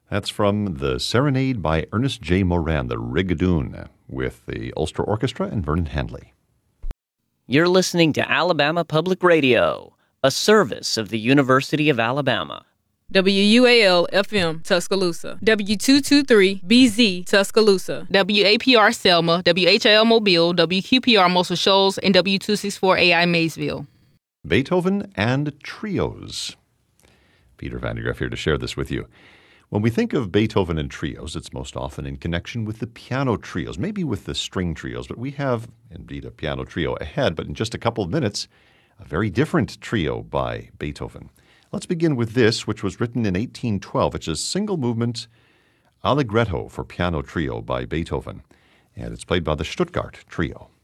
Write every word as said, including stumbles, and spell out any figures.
That's from the Serenade by Ernest J. Moran, the Rigadoon, with the Ulster Orchestra and Vernon Handley. You're listening to Alabama Public Radio, a service of the University of Alabama. W U A L F M Tuscaloosa, W two twenty-three B Z Tuscaloosa, W A P R Selma, W H I L Mobile, W Q P R Muscle Shoals, and W two sixty-four A I Maysville. Beethoven and trios. Peter Van de Graaff here to share this with you. When we think of Beethoven and trios, it's most often in connection with the piano trios, maybe with the string trios, but we have indeed a piano trio ahead, but in just a couple of minutes, a very different trio by Beethoven. Let's begin with this, which was written in eighteen twelve. It's a single movement allegretto for piano trio by Beethoven, and it's played by the Stuttgart Trio.